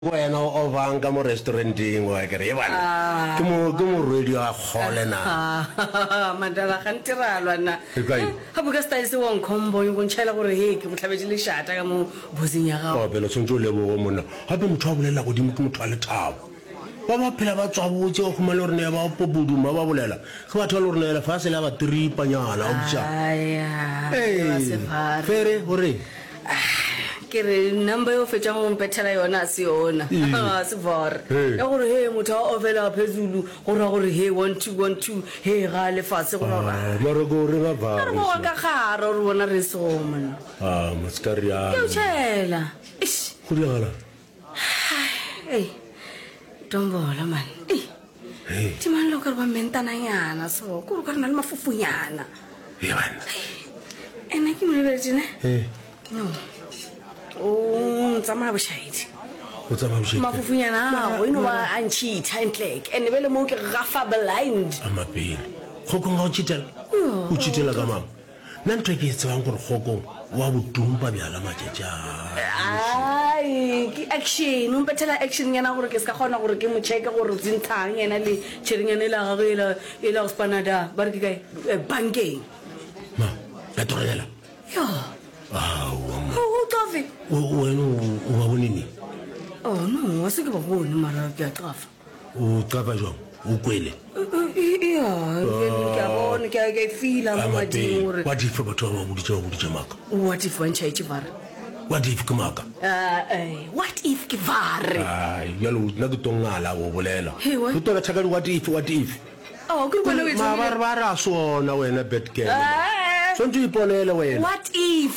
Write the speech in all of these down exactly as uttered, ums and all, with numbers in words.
wena o bang ka mo restauranting wa ke re bana ke mo ke mo radio a khole na mandala kantiralwa na ha buka style se won combo yo ntshela gore he ke motlhabetse le shata ka mo bosing ya gago o belo tsontso le bo mona hape motho a bolela go dimo ke motho a le thabo ba ba phela ba tswa botse go khumala gore ne ba popoduma ba bolela ke batho le gore ne fa se la ba tripa nyana o botsa aya eh fere hore ke re number yo fetsa go mpethela yona se yona ha se vor ya gore he motho a ovela phezulu gore gore he one two one two he ga le fase go rora mara go re ba ba re mo ka garo re bona re soma ah maskaria yo tshela ish go diala hey tombola man eh ti man lo ka ba mentana nyana so go ka rena le mafufunyana e bana ena ke mo lebetse ne eh no oh tsama boshedi o tsama boshedi mafufunyana o ino ba anchita entlek ene bele mo ke gafa blind amapele go go nga o chitela o chitela ka mama nna ntwe ke tsang gore go wa bodumpa bjala majeja ai ke action o mpethela action yana gore ke ska khona gore ke mo check gore zinthang yena le cherinyane la ga ela ela spanada ba re ke kae bankeng ma ya torela yo ah o tofi o wena o ba bonini oh no wa se ke ba bone mara ke a qafa o qapa jwang o kwele ya ke a bona ke a ke feel a mo di gore what if batho ba boditse ba boditse maka what if one chai chivara what if ke maka ah eh what if ke vare ai yalo nna ke tongala o bolela Hey, what? ke tola tshaka what if what if oh ke bona we ma ba ba ra sona wena bad girl eh so ntse iponela wena what if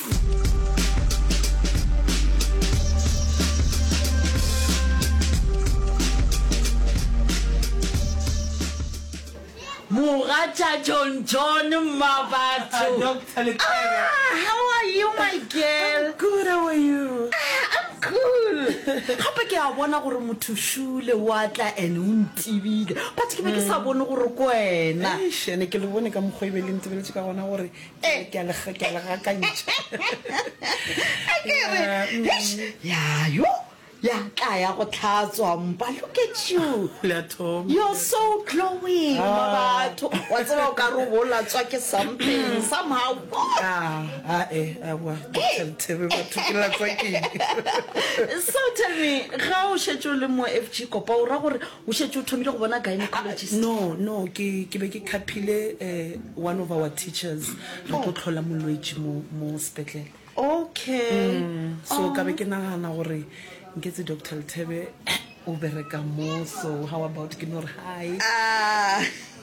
Muracha John John Mavato. Doctor Letebe. Ah, how are you, my girl? Good, how are you? Ah, I'm cool. Hape ke a bona gore motho shule wa tla ene o ntibile. But ke be ke sa bone gore ko wena. Eh, shene ke le bone ka mogwebe le ntebeletse ka gona gore eh ke a le ke a le ga kantse. Akere. Ya yo. Ya kaya go tlhatswa mpa. Look at you. Le Tom. You're so glowing, Mavato. What's about Karubola? Tswa something somehow. Ah, ah eh, ah wa. Doctor Letebe ba thukela tswaki. So tell me, ga o shetse le mo F G kopa o ra gore o shetse o thomile go bona gynecologist? No, no, ke ke be ke khapile eh one of our teachers re go tlhola molwetsi mo mo sepetlele. Okay. So ka be ke nagana gore nketse Doctor Letebe o bereka mo, so how about ke no re hi? Ah.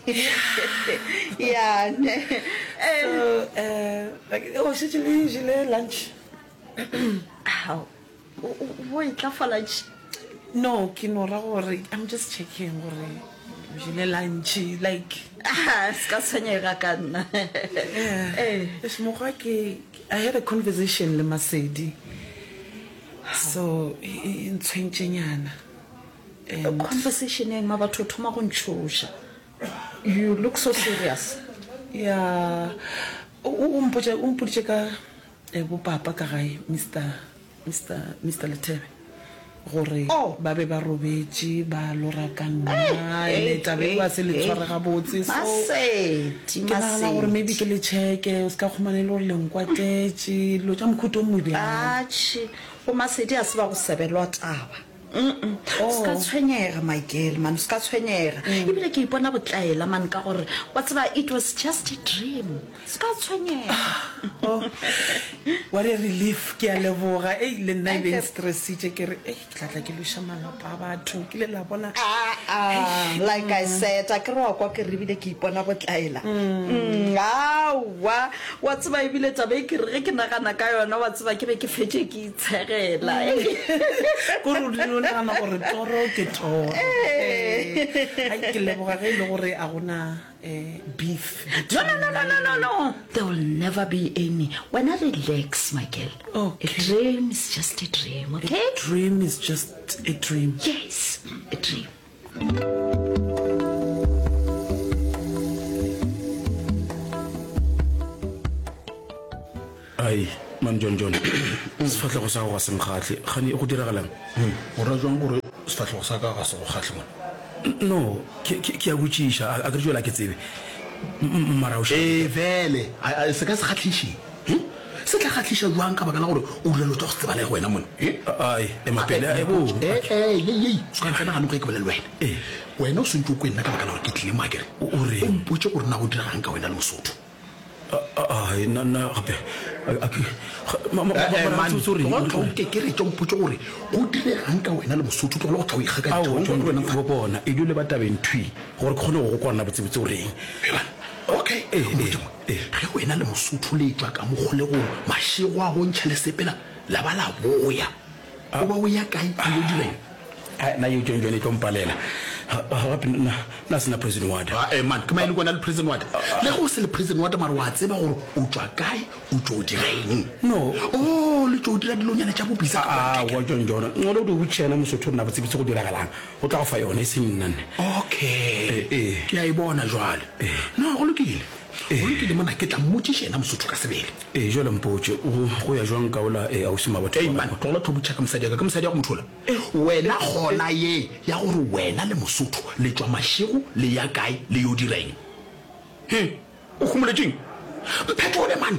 Yeah. So uh like oh shetse le jile lunch. How? Wait, la falachi. No, ke no ra gore I'm just checking gore jile lunch like Ah, ska tshwenyega ka nna. eh es mo ga ke I had a conversation le Masedi. So in tshwentsenyana A conversation eng ma batho thoma go ntshosha. You look so serious. yeah o mpotse o mpotse ka e bo papa ka gae Mr Mr Mr Letebe gore Oh. ba be ba robetse ba lora ka nna le tabe ba se le tshwara ga botse so Masedi, ke nagana gore Masedi. maybe ke le cheke o ska khumane le gore le nkwatetse lo tsa mkhuto mo bia Achi, o Masedi a se ba go sebelwa taba. Mm. Ska tshwenyega my girl man, ska tshwenyega. Ibile ke ipona botlaela man ka gore wa tseba it was just a dream. Ska tshwenyega. oh what a relief ke a leboga eh le nna be stressitse ke re eh tla tla ke lusha malapa a batho ke le la bona Ah, ah, like I said, a ke roa kwa ke ribile ke ipona botlaela. Mm, awa, wa tseba ibile taba e ke re ke nagana ka yona wa tseba ke be ke fetse ke itshegela. go re le nagana gore toro ke toro eh ai ke leboga ge le gore a gona eh beef No, no, no, no, no, no, no. There will never be any. When I relax, my girl. Okay. A dream is just a dream, okay? dream is just a dream. Yes, a dream. ai man John John sefatlego sa go ga se mkgatle gane go diragalang o ra jwang gore sefatlego sa ka ga se go kgatle mona no ke ke a botšiša a ke jela ke tsebe mara o e vele se ka se kgatlhiše se tla kgatlhiša jwang ka baka la gore o dula lotho go tseba le wena mona ai emapele a ebo ei se ka tsena ganong ge ke bolela le wena wena o sentse o kwenna ka baka la gore ke tlile mo akere o re o mpotse gore na go diragang ka wena le mosotho ai na na gape ke ke re tsompotse gore go diregang ka wena le mosotho ke go le go tla o ikgaka go bona e dule ba tabeng thwi gore ke kgone go go kwana botsebotse o reng okay ge wena le mosotho le tswa ka mogole go mašego a go ntšha le sepela la ba la boya o ba o ya kae a yo direng na yo John John e tlompalela gape na sena president wada man ke maele kona le president wada le go se le president wada mare wa tseba gore o tswa kae o tswa o direng no o le tswa o dira dilonyana tša bobisa wa John John ngole o di botšhena mosotho o nna botsebitse go diragalang o tla go fa yone e se nnanne okay ke a e bona jwale no go lokile go lokile mona ke tla mmotšiša ena mosotho ka sebele ee jale mpotse go ya jwang kaola e ausima batho man tlola thobotšha ka mosadi ka ka mosadi ya go mothola wena gona ye ya gore wena le mosotho le tswa mašego le ya kae le yo direng he o humoletseng mphetole man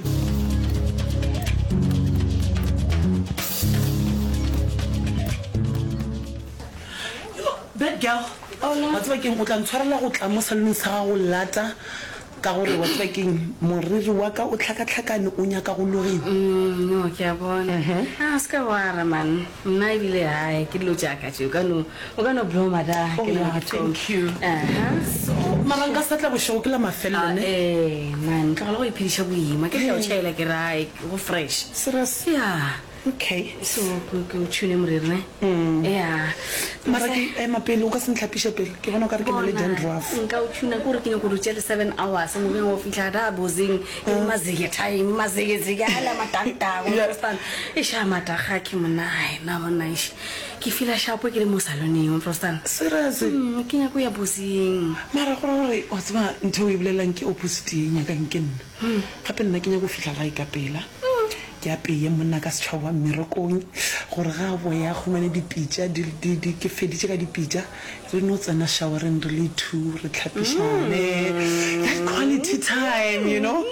bad girl wa tseba keng o tla ntshwarela go tla mo salong sa gago lata ka gore wa tseba keng moriri wa ka o tlhakatlhakane o nyaka go logeng no ke a bona a se ka wara man nna ebile hae ke dilo jaaka tse o ka no blow mada ke no thank you so mara nka sa tla bošego ke la mafelone eh man ka go iphedisha boima ke tla o tšhaela ke rai go fresh serious yeah okay so go tshune moriri ne yeah mara ke ema pele o ka se ntlhapiše pele ke bona o ka re ke na le dandruff nka o tshuna gore ke ne go rutse seven hours mo beng go fihla da bozing ke mazeke time mazeke zeke ala matanta go understand e sha mata ga ke mona ai na mona ish ke fila sharp ke le mo saloneng o understand serious ke nya go ya bozing mara gore gore o tseba ntho o e bolelang ke opposite nya ka nke nna gape nna ke nya go fihla ga ikapela ke apeye monna ka setšhaba wa mmerekong gore ga boya gomane dipitša ke feditše ka dipitša re no tsena showereng re le two re tlhapišane that quality time you know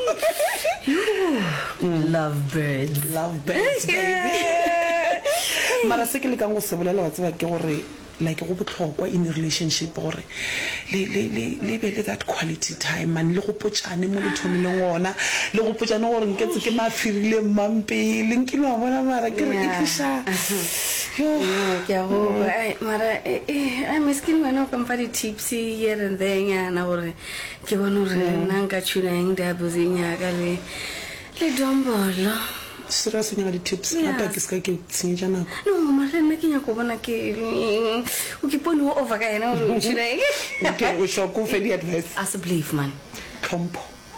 love birds love birds baby mara se ke le kang go se bolela wa tseba ke gore like go botlhokwa in a relationship gore le le le le be le that quality time man le go potsane mo le thomileng ona le go potsane gore nketse ke mafirile mampele nkile wa bona mara ke re ikisha yo ke a go ai mara eh I miskin wena o kampa di tips here and there yana gore ke bona gore nna nka tshuna eng da bozinya ka le le dombolo sera se nyaka di tips hata ke ska ke tsenyetša nako no mara nna ke nyaka bona ke o ke pone o over ka ena o tshuna eng ke o sho go fe di advice as a belief man tlhompho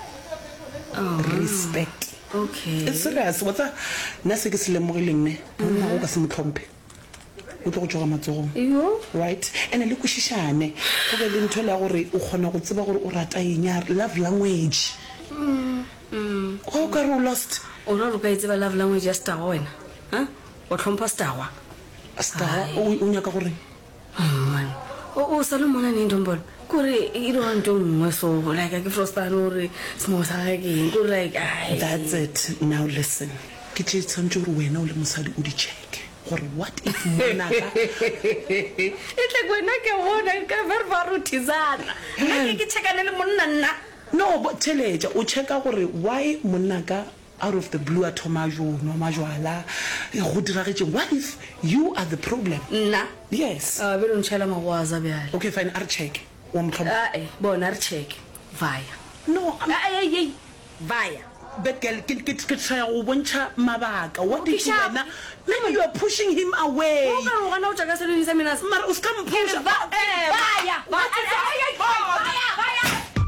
respect okay it's serious what's a nna se ke se lemogileng ne monna go ka se motlhomphe o tlo go tsoga matsogong yo right and le kwešišane go be le ntho le ya gore o kgona go tseba gore o rata eng ya love language o ka re o lost o re ka itse ba love language ya star wena ha o tlhompha star star o nyaka gore man o o salo mona ne ndombolo kore e ro nto nngwe so like ke frostane ore smo sa ke go like ai that's it now listen ke tse tsantse gore wena o le mosadi o di check gore what if mona ka e tle kwena ke bona ka ver varutizana ke ke checkane le monna nna no but teleja o checka gore why monna ka out of the blue atomajo no majwala go diragetse what if you are the problem nna yes ah be lo ntshela magwaza bjale okay fine ar check wa mtlhobo ah eh bona ar check vaya no ay ay vaya but girl ke ke ke try go bontsha mabaka what if wena maybe you are pushing him away o ka gona o tsaka selo isa mina mara o ska mpusha vaya vaya vaya vaya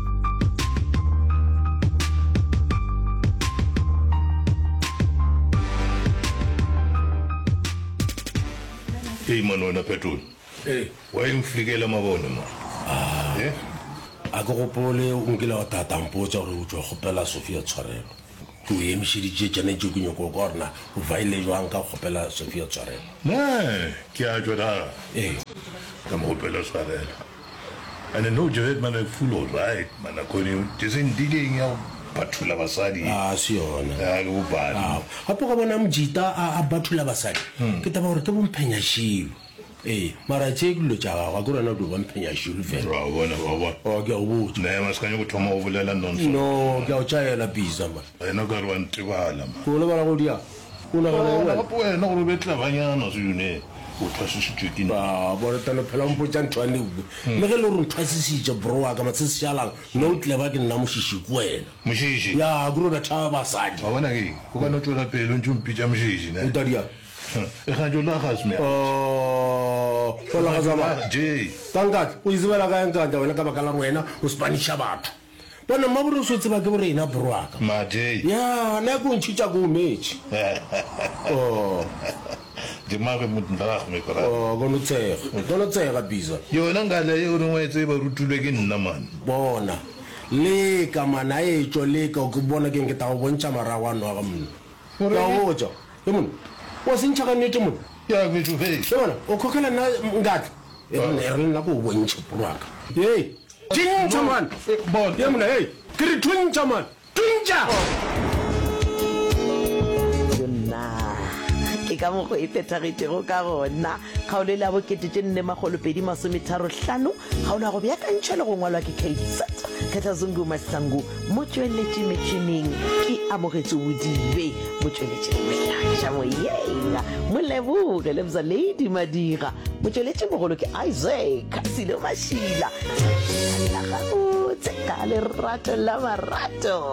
Hey mano na petrol. Eh, wa imfikela mabone mo. ah, Eh? a go gopole o nkile wa tata mpotsa gore o tswa gopela Sofia tshwarelo. ke o emišeditše tšane tšeo ke nyoko ka gorena o vaile jwang ka kgopela Sophia Tshwarela ne ke a jwela ee ka mo gopela Tshwarela and no Javed man I full all right man akone tiseng dileng ya bathula basadi a se yona ya go bana gape ga bona mojita a bathula basadi ke taba gore ke bomphenya shilo ee mara tše ke dilo tša gago a ke rona do bamphenya shilo fela wa bona wa bona o ke a go botsa ne maskanya go thoma go bolela nonsense no ke a o tšaela bisa ma ena ka re wa ntebala ma ke o lebala go dia o nagana ga po wena gore betla banyana se yone o thwasisitswe ke ba bona tana phela mpotsa ntho a lewe le ge le gore nthwasisitše bro wa ka matse se šalang nna o tle ba ke nna mošiši ko wena mošiši ya ke rona thaba basadi wa bona ke go kana tswela pele o ntse o mpitša mošiši ne utadia e ga jo la gasme o fola ga zama j tankati o izibela ka enkanta wena ka baka la wena o spanisha batho bona mabore o se tseba ke borena bro wa ka ma j ya na go ntšhitša ko metši o di mare mo ndara me kora o go no tsega go no tsega bisa yona ngale e re ngwe tse ba rutulwe ke nna man bona le ka mana e tšo le ka go bona ke nke ta go bontša maragwano wa ga monna ka botša ke monna wa se ntšha ka nnete monna ya ke tšo fe ke bona o khokela nna ngati e re nna ko o bontšhe porwaka ye tintša man bon ye monna hey ke re twintša man twintša ke ka mogo e phethagetšego ka gona kgaolo e le ya bokete tše nne magolopedi masometharo-hlano kgaolo ya go beakantšha le go ngwalwa ke kaitsat kgathazungu masangu mo tšweletše metšhineng ke amogetše bodibe mo tšweletše melaša moyeng moleboge lebza lady madira mo tšweletše mogolo ke isaac silo mašila la gabotse ka lerato la marato